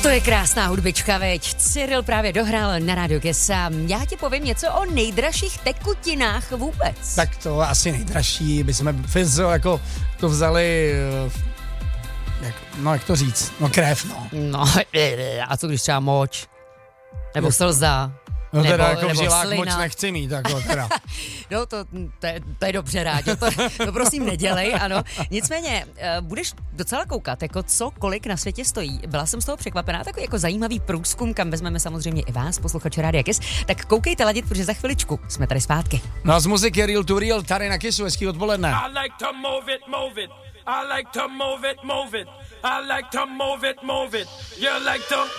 To je krásná hudbička, veď. Cyril právě dohrál na Rádiu Kiss a já ti povím něco o nejdražších tekutinách vůbec. Tak to asi nejdražší, bychom jako to vzali, jak to říct, krev, no. No, a co když třeba moč? Nebo slza? No teda nebo jako žilák slina. moc nechci mít, jako teda. No to je dobře, Ráďo, to prosím nedělej, ano. Nicméně, budeš docela koukat, jako co, kolik na světě stojí. Byla jsem z toho překvapená, takový jako zajímavý průzkum, kam vezmeme samozřejmě i vás, posluchače Rádia Kiss. Tak koukejte ladit, protože za chviličku jsme tady zpátky. No a z muziky Real to Real tady na Kissu, hezký odpoledne. I like to move it, move it. I like to move it, move it. I like to move it, move it. You like to